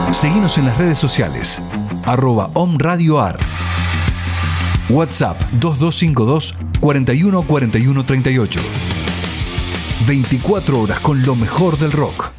Seguinos en las redes sociales, @omradioar. WhatsApp 2252 41 41 38. 24 horas con lo mejor del rock.